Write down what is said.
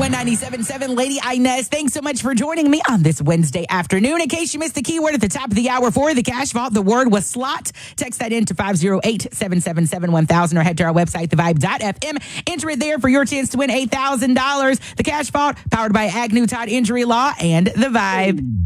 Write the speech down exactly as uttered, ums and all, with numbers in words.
one ninety-seven point seven, Lady Inez. Thanks so much for joining me on this Wednesday afternoon. In case you missed the keyword at the top of the hour for the Cash Vault, the word was slot. Text that in to five oh eight, seven seven seven, one thousand or head to our website, the vibe dot f m. Enter it there for your chance to win eight thousand dollars. The Cash Vault, powered by Agnew Todd Injury Law and The Vibe.